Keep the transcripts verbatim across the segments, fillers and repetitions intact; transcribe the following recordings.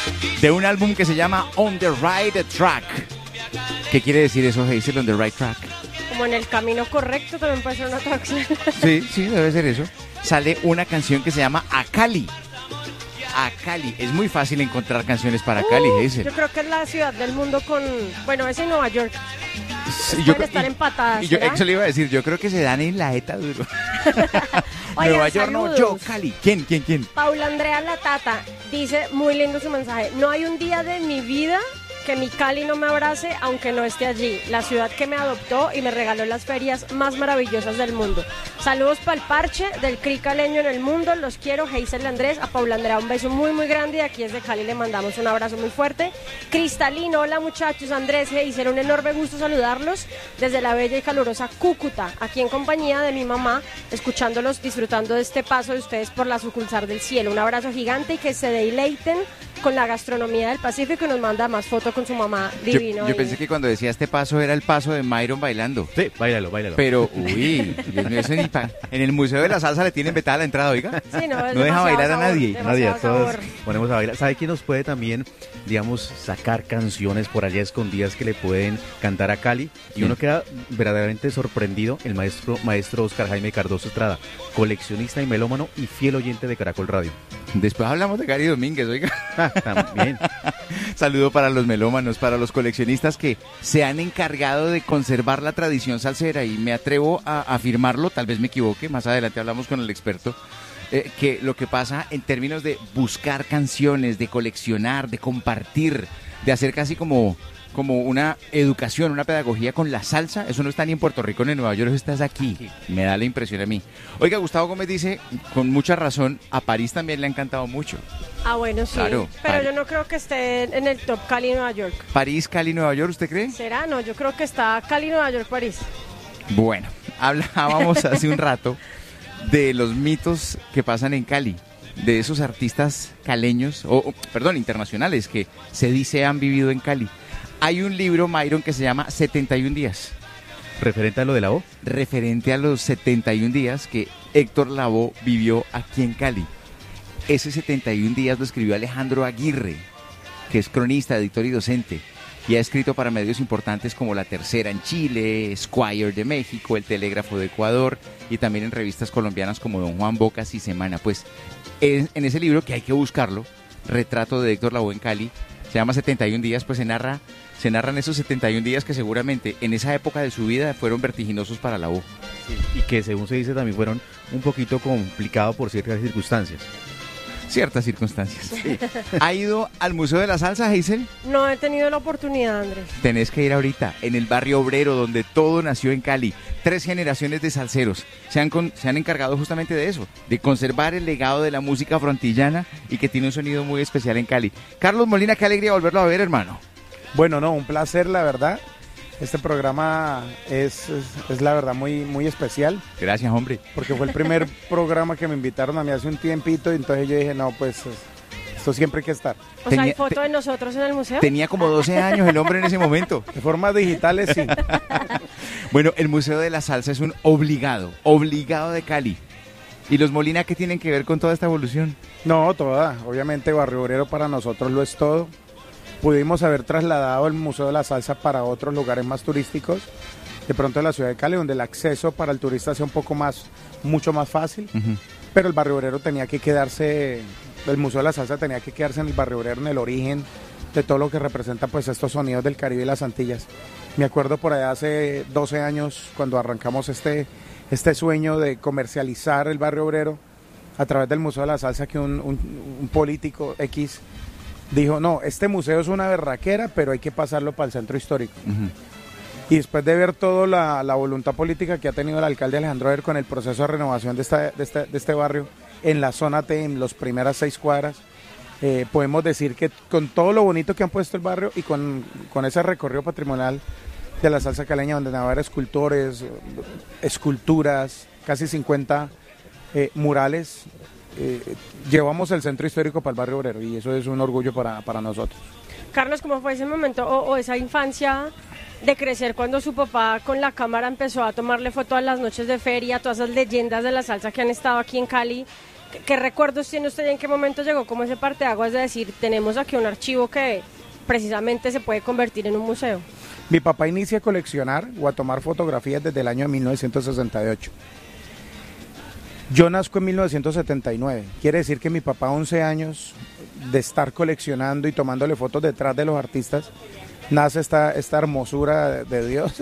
de un álbum que se llama On the Right Track. ¿Qué quiere decir eso, Hazel, On the Right Track? Como en el camino correcto también puede ser una traducción. Sí, sí, debe ser eso. Sale una canción que se llama A Cali. A Cali. Es muy fácil encontrar canciones para uh, Cali, Hazel. Yo creo que es la ciudad del mundo con... Bueno, es en Nueva York. Sí, pueden yo, estar y, empatadas, y yo, ¿será? eso le iba a decir, yo creo que se dan en la eta duro. Oigan, Nueva York, no, yo, Cali. ¿Quién, quién, quién? Paula Andrea La Tata dice, muy lindo su mensaje, no hay un día de mi vida que mi Cali no me abrace aunque no esté allí, la ciudad que me adoptó y me regaló las ferias más maravillosas del mundo. Saludos para el parche del Cri caleño en el mundo, los quiero, Hazel Andrés, a Paula Andrea un beso muy muy grande y aquí desde Cali le mandamos un abrazo muy fuerte. Cristalino, hola muchachos, Andrés, Hazel, un enorme gusto saludarlos desde la bella y calurosa Cúcuta, aquí en compañía de mi mamá, escuchándolos, disfrutando de este paso de ustedes por la sucursal del cielo. Un abrazo gigante y que se deleiten con la gastronomía del Pacífico y nos manda más fotos con su mamá divino. Yo, yo pensé que cuando decía este paso era el paso de Myron bailando. Sí, bailalo, bailalo. Pero, uy, Dios mío, eso ni pa- en el Museo de la Salsa le tienen vetada la entrada, oiga. Sí, no, es no deja bailar sabor, a nadie. Nadie, a todos sabor. ponemos a bailar. ¿Sabe quién nos puede también, digamos, sacar canciones por allá escondidas que le pueden cantar a Cali? Y Sí. uno queda verdaderamente sorprendido, el maestro maestro Oscar Jaime Cardoso Estrada, coleccionista y melómano y fiel oyente de Caracol Radio. Después hablamos de Gary Domínguez, oiga. Ah, también. Saludo para los melómanos, para los coleccionistas que se han encargado de conservar la tradición salsera y me atrevo a afirmarlo, tal vez me equivoque, más adelante hablamos con el experto, eh, que lo que pasa en términos de buscar canciones, de coleccionar, de compartir, de hacer casi como, como una educación, una pedagogía con la salsa, eso no está ni en Puerto Rico ni en Nueva York, eso está aquí, me da la impresión a mí. Oiga, Gustavo Gómez dice, con mucha razón, a París también le ha encantado mucho. Ah, bueno, sí, Claro, pero París. yo no creo que esté en el top Cali, Nueva York. París, Cali, Nueva York, ¿usted cree? ¿Será? No, yo creo que está Cali, Nueva York, París. Bueno, hablábamos hace un rato de los mitos que pasan en Cali, de esos artistas caleños, o o, perdón, internacionales, que se dice han vivido en Cali. Hay un libro, Myron, que se llama setenta y un días, Referente a lo de la O. referente a los setenta y un días que Héctor Lavoe vivió aquí en Cali. Ese setenta y un días lo escribió Alejandro Aguirre, que es cronista, editor y docente, y ha escrito para medios importantes como La Tercera en Chile, Esquire de México, El Telégrafo de Ecuador, y también en revistas colombianas como Don Juan, Bocas y Semana. Pues en, en ese libro, que hay que buscarlo, Retrato de Héctor Lavoe en Cali, se llama setenta y un días, pues se narra, se narran esos setenta y un días que seguramente en esa época de su vida fueron vertiginosos para Lavoe. Sí, y que según se dice también fueron un poquito complicados por ciertas circunstancias. Ciertas circunstancias. ¿Ha ido al Museo de la Salsa, Hazel? No he tenido la oportunidad, Andrés. Tenés que ir ahorita, en el barrio obrero, donde todo nació en Cali. Tres generaciones de salseros se han, con- se han encargado justamente de eso, de conservar el legado de la música frontillana y que tiene un sonido muy especial en Cali. Carlos Molina, qué alegría volverlo a ver, hermano. Bueno, no, un placer, la verdad. Este programa es, es, es la verdad muy, muy especial, Gracias, hombre. porque fue el primer programa que me invitaron a mí hace un tiempito, y entonces yo dije, no, pues esto siempre hay que estar. O sea, ¿hay Tenía- foto te- de nosotros en el museo? Tenía como doce años el hombre en ese momento. De formas digitales, sí. Bueno, el Museo de la Salsa es un obligado, obligado de Cali. ¿Y los Molina qué tienen que ver con toda esta evolución? No, toda. Obviamente Barrio Obrero para nosotros lo es todo. Pudimos haber trasladado el Museo de la Salsa para otros lugares más turísticos, de pronto en la ciudad de Cali, donde el acceso para el turista sea un poco más, mucho más fácil. Ujú. Pero el Barrio Obrero tenía que quedarse, el Museo de la Salsa tenía que quedarse en el Barrio Obrero, en el origen de todo lo que representa pues estos sonidos del Caribe y las Antillas. Me acuerdo por allá hace doce años cuando arrancamos este, este sueño de comercializar el Barrio Obrero a través del Museo de la Salsa, que un, un, un político X dijo, no, este museo es una berraquera, pero hay que pasarlo para el centro histórico. Ujú. Y después de ver toda la, la voluntad política que ha tenido el alcalde Alejandro Aguirre con el proceso de renovación de, esta, de, este, de este barrio en la zona T, en las primeras seis cuadras, eh, podemos decir que con todo lo bonito que han puesto el barrio y con, con ese recorrido patrimonial de la salsa caleña, donde van a haber escultores, esculturas, casi cincuenta eh, murales, eh, llevamos el centro histórico para el barrio obrero, y eso es un orgullo para, para nosotros. Carlos, ¿cómo fue ese momento o, o esa infancia de crecer cuando su papá con la cámara empezó a tomarle foto a las noches de feria, a todas esas leyendas de la salsa que han estado aquí en Cali ¿Qué, qué recuerdos tiene usted y en qué momento llegó como ese parteaguas de decir, tenemos aquí un archivo que precisamente se puede convertir en un museo? Mi papá inicia a coleccionar o a tomar fotografías desde el año mil novecientos sesenta y ocho. Yo nazco en mil novecientos setenta y nueve. Quiere decir que mi papá, once años de estar coleccionando y tomándole fotos detrás de los artistas, nace esta, esta hermosura de, de Dios.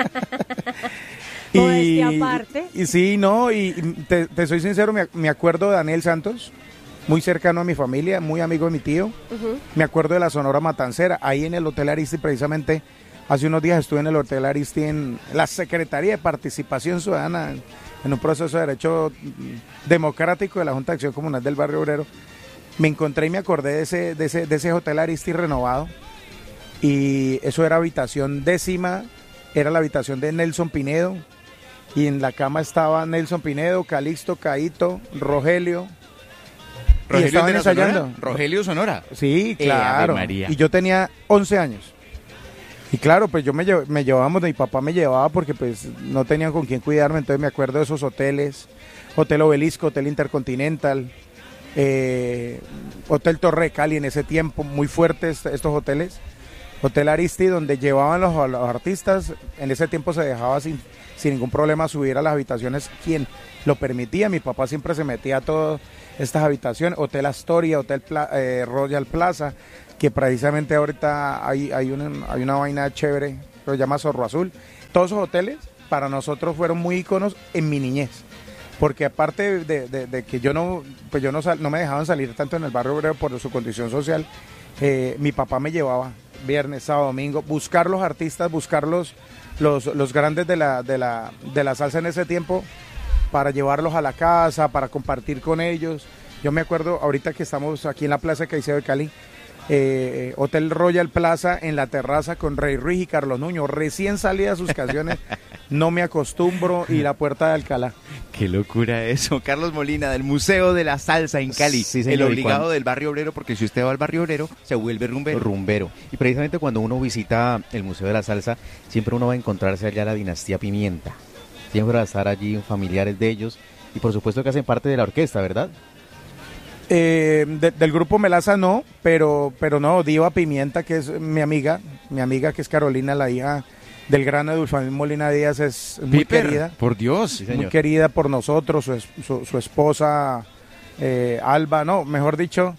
y, aparte. Y sí, no, y te, te soy sincero, me, me acuerdo de Daniel Santos, muy cercano a mi familia, muy amigo de mi tío. Uh-huh. Me acuerdo de la Sonora Matancera, ahí en el Hotel Aristi, precisamente hace unos días estuve en el Hotel Aristi en la Secretaría de Participación Ciudadana, en, en un proceso de derecho democrático de la Junta de Acción Comunal del Barrio Obrero. Me encontré y me acordé de ese, de ese, de ese Hotel Aristi renovado, y eso era habitación décima, era la habitación de Nelson Pinedo, y en la cama estaba Nelson Pinedo, Calixto, Caíto, Rogelio. ¿Rogelio y estaban de la ensayando. Sonora? ¿Rogelio Sonora? Sí, claro. Eh, María. Y yo tenía once años. Y claro, pues yo me, llev me llevábamos, mi papá me llevaba porque pues no tenían con quién cuidarme, entonces me acuerdo de esos hoteles, Hotel Obelisco, Hotel Intercontinental, eh, Hotel Torre de Cali en ese tiempo, muy fuertes estos hoteles, Hotel Aristi, donde llevaban los, los artistas, en ese tiempo se dejaba sin, sin ningún problema subir a las habitaciones quien lo permitía, mi papá siempre se metía a todas estas habitaciones, Hotel Astoria, Hotel Pla eh, Royal Plaza, que precisamente ahorita hay, hay, una, hay una vaina chévere, que se llama Zorro Azul. Todos esos hoteles para nosotros fueron muy íconos en mi niñez, porque aparte de, de, de que yo no pues yo no, sal, no me dejaban salir tanto en el barrio obrero por su condición social, eh, mi papá me llevaba viernes, sábado, domingo, buscar los artistas, buscar los, los, los grandes de la, de, la, de la salsa en ese tiempo, para llevarlos a la casa, para compartir con ellos. Yo me acuerdo ahorita que estamos aquí en la Plaza de Caicedo de Cali, Eh, Hotel Royal Plaza en la terraza con Rey Ruiz y Carlos Nuño, recién salida sus canciones, No me acostumbro y La Puerta de Alcalá. Qué locura eso. Carlos Molina, del Museo de la Salsa en Cali, sí, señor, el obligado cuando... del barrio obrero, porque si usted va al barrio obrero, se vuelve rumbero. Rumbero. Y precisamente cuando uno visita el Museo de la Salsa, siempre uno va a encontrarse allá la dinastía Pimienta. Siempre va a estar allí familiares de ellos, y por supuesto que hacen parte de la orquesta, ¿verdad? Eh, de, del grupo Melaza no, pero pero no, Diva Pimienta, que es mi amiga, mi amiga que es Carolina, la hija del gran Edulfamín Molina Díaz, es muy Piper, querida. Por Dios. Sí, muy querida por nosotros, su, su, su esposa eh, Alba, no, mejor dicho,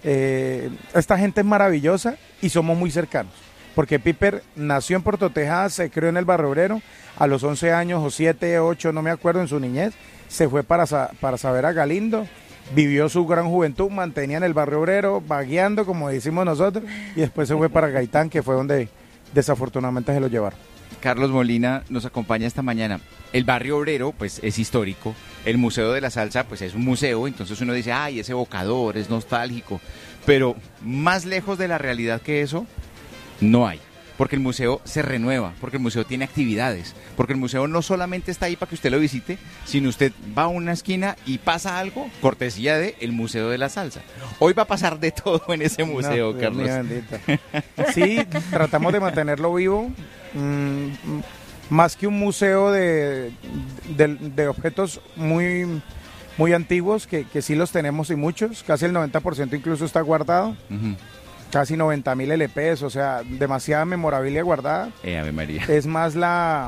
eh, esta gente es maravillosa y somos muy cercanos, porque Piper nació en Puerto Tejada, se crió en el Barrio Obrero, a los once años o siete, ocho, no me acuerdo, en su niñez, se fue para, para saber a Galindo, vivió su gran juventud, mantenía en el Barrio Obrero, vagueando, como decimos nosotros, y después se fue para Gaitán, que fue donde desafortunadamente se lo llevaron. Carlos Molina nos acompaña esta mañana. El Barrio Obrero, pues, es histórico. El Museo de la Salsa, pues, es un museo. Entonces uno dice, ay, es evocador, es nostálgico. Pero más lejos de la realidad que eso, no hay. Porque el museo se renueva, porque el museo tiene actividades, porque el museo no solamente está ahí para que usted lo visite, sino usted va a una esquina y pasa algo, cortesía de el Museo de la Salsa. Hoy va a pasar de todo en ese museo, no, Carlos. Dios mío, bendito. Sí, tratamos de mantenerlo vivo, mm, más que un museo de, de, de objetos muy, muy antiguos, que, que sí los tenemos y muchos, casi el noventa por ciento incluso está guardado. Uh-huh. Casi noventa mil L Pes, o sea, demasiada memorabilia guardada. Eh, Ave María. Es más la,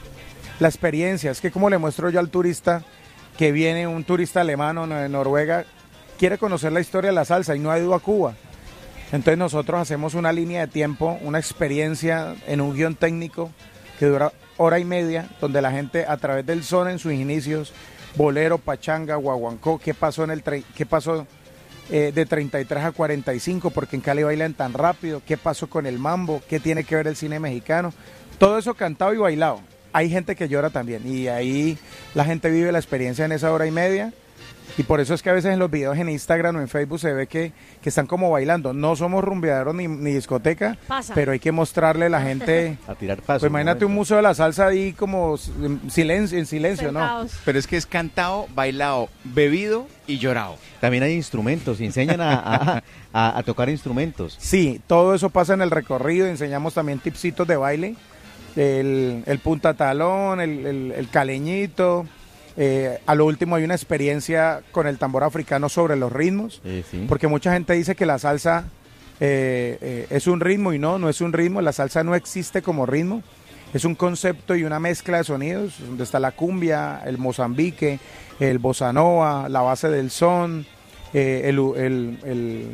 la experiencia, es que como le muestro yo al turista que viene, un turista alemán o de Noruega, quiere conocer la historia de la salsa y no ha ido a Cuba. Entonces nosotros hacemos una línea de tiempo, una experiencia en un guión técnico que dura hora y media, donde la gente a través del son en sus inicios, bolero, pachanga, guaguancó, qué pasó en el tre- qué pasó Eh, de treinta y tres a cuarenta y cinco, porque en Cali bailan tan rápido, qué pasó con el mambo, qué tiene que ver el cine mexicano, todo eso cantado y bailado. Hay gente que llora también y ahí la gente vive la experiencia en esa hora y media, y por eso es que a veces en los videos en Instagram o en Facebook se ve que, que están como bailando. No somos rumbeaderos ni, ni discoteca, Pasa. pero hay que mostrarle a la gente a tirar paso. Pues imagínate un museo de la salsa ahí como en silencio, en silencio, Sentados. ¿no? Pero es que es cantado, bailado, bebido y llorado. También hay instrumentos, y enseñan a, a, a, a tocar instrumentos. Sí, todo eso pasa en el recorrido, enseñamos también tipsitos de baile, el, el punta talón, el, el, el caleñito, Eh, a lo último hay una experiencia con el tambor africano sobre los ritmos, Eh, sí. porque mucha gente dice que la salsa eh, eh, es un ritmo y no, no es un ritmo, la salsa no existe como ritmo, es un concepto y una mezcla de sonidos, donde está la cumbia, el mozambique, el bossa nova, la base del son, eh, el, el, el,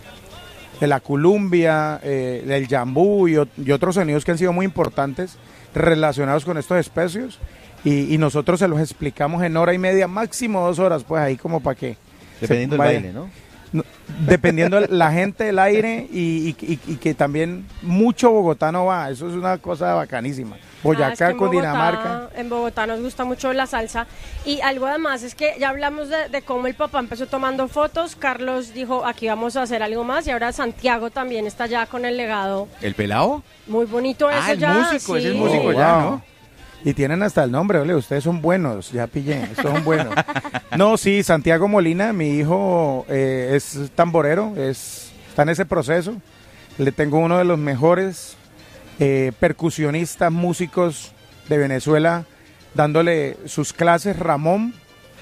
el la columbia, eh, el jambú y, y otros sonidos que han sido muy importantes relacionados con estos especios. Y, y nosotros se los explicamos en hora y media, máximo dos horas, pues ahí como para que... Dependiendo del baile, ¿no? No, dependiendo de la gente, el aire y, y, y, y que también mucho bogotano va, eso es una cosa bacanísima. Boyacá, Ah, es que en Cundinamarca. Bogotá, en Bogotá nos gusta mucho la salsa. Y algo además es que ya hablamos de, de cómo el papá empezó tomando fotos, Carlos dijo aquí vamos a hacer algo más y ahora Santiago también está ya con el legado. ¿El pelado? Muy bonito eso Ah, el ya. músico, es el sí. músico Oh, ya, wow. ¿no? Y tienen hasta el nombre, ¿vale? Ustedes son buenos, ya pillé, estos son buenos. No, sí, Santiago Molina, mi hijo eh, es tamborero, es, está en ese proceso. Le tengo uno de los mejores eh, percusionistas, músicos de Venezuela, dándole sus clases, Ramón,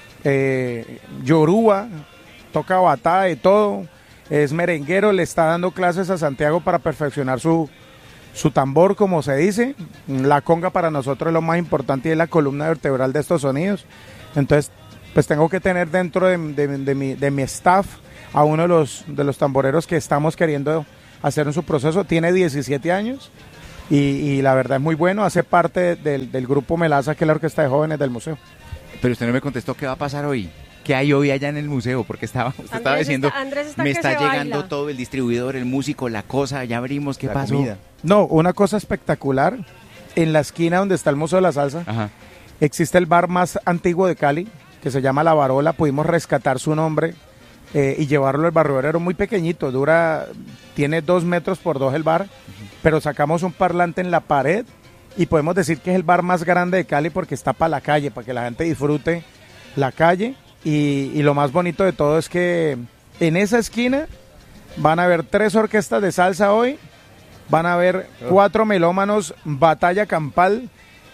eh, Yoruba, toca batá de todo, es merenguero, le está dando clases a Santiago para perfeccionar su... su tambor, como se dice. La conga para nosotros es lo más importante y es la columna vertebral de estos sonidos. Entonces, pues tengo que tener dentro de, de, de, mi, de mi staff a uno de los, de los tamboreros que estamos queriendo hacer en su proceso. Tiene diecisiete años y, y la verdad es muy bueno. Hace parte del, del grupo Melaza, que es la orquesta de jóvenes del museo. Pero usted no me contestó qué va a pasar hoy. ¿Qué hay hoy allá en el museo? Porque estaba, usted Andrés estaba diciendo, está- Andrés está me que está se llegando baila. todo, el distribuidor, el músico, la cosa, ya abrimos, ¿qué La pasó? comida. No, una cosa espectacular. En la esquina donde está el Museo de la Salsa, Ajá. existe el bar más antiguo de Cali, que se llama La Barola. Pudimos rescatar su nombre eh, y llevarlo al barrio obrero, muy pequeñito, dura, tiene dos metros por dos el bar, pero sacamos un parlante en la pared y podemos decir que es el bar más grande de Cali porque está para la calle, para que la gente disfrute la calle. Y, y lo más bonito de todo es que en esa esquina van a haber tres orquestas de salsa hoy, van a haber cuatro melómanos, batalla campal,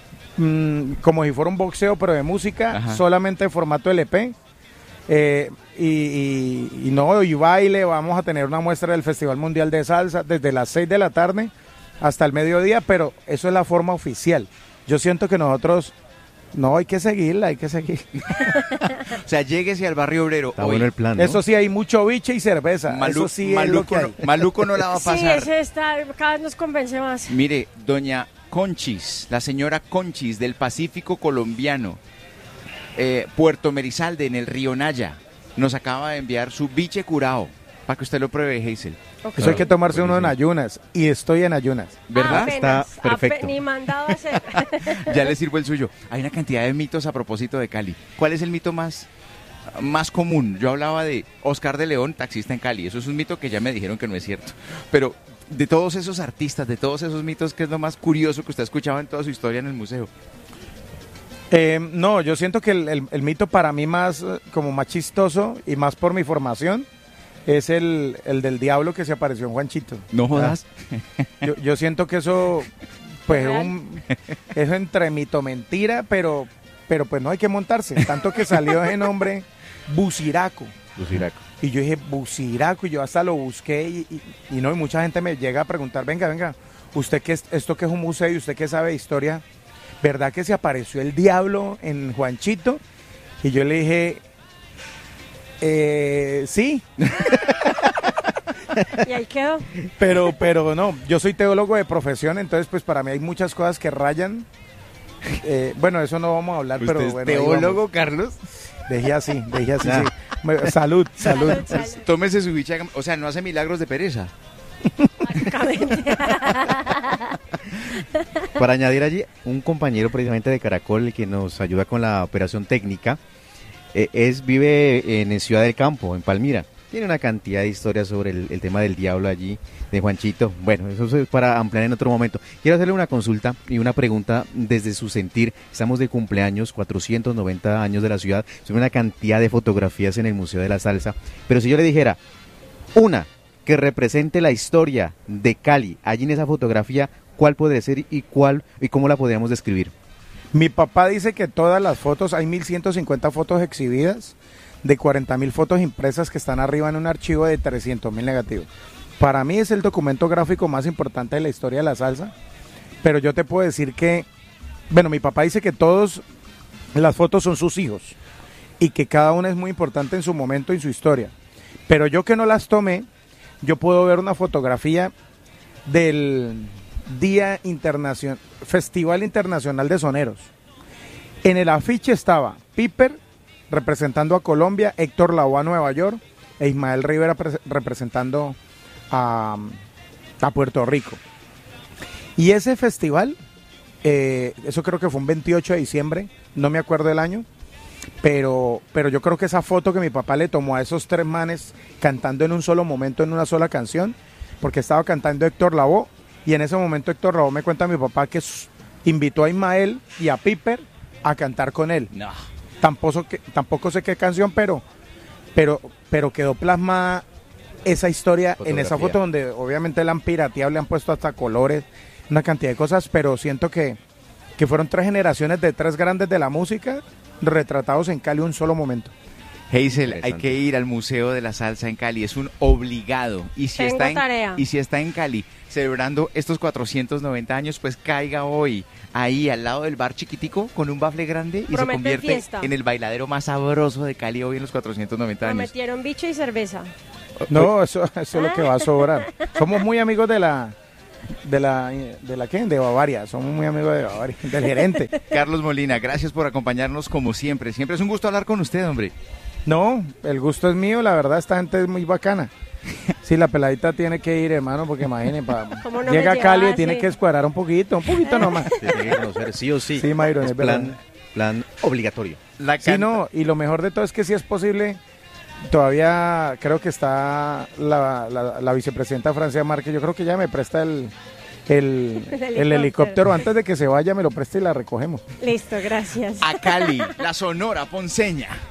mmm, como si fuera un boxeo, pero de música, Ajá. solamente en formato L P. Eh, y, y, y no, y baile, vamos a tener una muestra del Festival Mundial de Salsa desde las seis de la tarde hasta el mediodía, pero eso es la forma oficial. Yo siento que nosotros, no, hay que seguirla, hay que seguir. O sea, lléguese al barrio obrero Está hoy. bueno el plan, ¿no? Eso sí, hay mucho biche y cerveza, Malu- eso sí es lo maluco, que hay. no, maluco no la va a Sí, pasar. ese está, cada vez nos convence más. Mire, doña Conchis, la señora Conchis del Pacífico colombiano, eh, Puerto Merizalde, en el río Naya, nos acaba de enviar su biche curao, para que usted lo pruebe, Hazel. Ok. Eso hay que tomarse uno en buenísimo. ayunas, y estoy en ayunas. ¿Verdad? Apenas, Está perfecto. ape- ni mandado a hacer. Ya le sirvo el suyo. Hay una cantidad de mitos a propósito de Cali. ¿Cuál es el mito más, más común? Yo hablaba de Oscar de León, taxista en Cali. Eso es un mito que ya me dijeron que no es cierto. Pero de todos esos artistas, de todos esos mitos, ¿qué es lo más curioso que usted ha escuchado en toda su historia en el museo? Eh, no, yo siento que el, el- el mito para mí más, eh, como más chistoso y más por mi formación, es el, el del diablo que se apareció en Juanchito. No jodas. Yo, yo siento que eso, pues, es un, es entre mito mentira, pero, pero pues no hay que montarse. Tanto que salió ese nombre, Buciraco. Luciraco. Y yo dije, Buciraco, y yo hasta lo busqué y, y- y no, y mucha gente me llega a preguntar, venga, venga, usted que es, esto que es un museo y usted que sabe de historia, ¿verdad que se apareció el diablo en Juanchito? Y yo le dije, eh, sí, Y ahí quedó. pero, pero no, yo soy teólogo de profesión, entonces pues para mí hay muchas cosas que rayan. Eh, bueno, eso no vamos a hablar, pero ¿Usted es bueno, ahí teólogo, Carlos? vamos. Dejé así, dejé así, sí. Bueno, Salud, salud. Salud, salud. Tómese su bicha, o sea, no hace milagros de pereza. Básicamente. Para añadir allí, un compañero precisamente de Caracol que nos ayuda con la operación técnica, eh, es vive en Ciudad del Campo, en Palmira. Tiene una cantidad de historias sobre el, el tema del diablo allí, de Juanchito. Bueno, eso es para ampliar en otro momento. Quiero hacerle una consulta y una pregunta desde su sentir. Estamos de cumpleaños, cuatrocientos noventa años de la ciudad. Son una cantidad de fotografías en el Museo de la Salsa. Pero si yo le dijera, una que represente la historia de Cali, allí en esa fotografía, ¿cuál podría ser y cuál y cómo la podríamos describir? Mi papá dice que todas las fotos, hay mil ciento cincuenta fotos exhibidas, de cuarenta mil fotos impresas que están arriba en un archivo de trescientos mil negativos. Para mí es el documento gráfico más importante de la historia de la salsa, pero yo te puedo decir que, bueno, mi papá dice que todas las fotos son sus hijos y que cada una es muy importante en su momento y en su historia. Pero yo que no las tomé, yo puedo ver una fotografía del Día Internacional, Festival Internacional de Soneros. En el afiche estaba Piper representando a Colombia, Héctor Lavoe a Nueva York e Ismael Rivera pre- representando a, a Puerto Rico. Y ese festival, eh, eso creo que fue un veintiocho de diciembre, no me acuerdo el año, pero, pero yo creo que esa foto que mi papá le tomó a esos tres manes cantando en un solo momento, en una sola canción, porque estaba cantando Héctor Lavoe, y en ese momento Héctor Lavoe me cuenta a mi papá que s- invitó a Ismael y a Piper a cantar con él. No. Tampoco, que, tampoco sé qué canción, pero, pero, pero quedó plasmada esa historia en esa Fotografía. foto donde obviamente la han pirateado, le han puesto hasta colores, una cantidad de cosas, pero siento que, que fueron tres generaciones de tres grandes de la música retratados en Cali un solo momento. Hazel, hay Interesante. que ir al Museo de la Salsa en Cali, es un obligado. Y si, Tengo está en, tarea. y si está en Cali celebrando estos cuatrocientos noventa años, pues caiga hoy ahí al lado del bar chiquitico con un bafle grande y se Promete convierte fiesta. en el bailadero más sabroso de Cali hoy en los cuatrocientos noventa años. Prometieron bicho y cerveza. No, eso, eso es lo que va a sobrar. Somos muy amigos de la, de la, de la ¿qué? De Bavaria, somos muy amigos de Bavaria, del gerente. Carlos Molina, gracias por acompañarnos como siempre. Siempre es un gusto hablar con usted, hombre. No, el gusto es mío, la verdad esta gente es muy bacana. Sí, la peladita tiene que ir, hermano, porque imagínense, pa- ¿Cómo no llega a me Cali y llevas, tiene sí? que escuadrar un poquito, un poquito nomás. Tiene que conocer sí o sí. Sí, Mayron, es es verdad. plan, plan obligatorio. La Sí, canta- no, y lo mejor de todo es que si es posible, todavía creo que está la, la, la vicepresidenta Francia Márquez, yo creo que ya me presta el, el, El el helicóptero. helicóptero antes de que se vaya, me lo presta y la recogemos. Listo, gracias. A Cali, la Sonora Ponceña.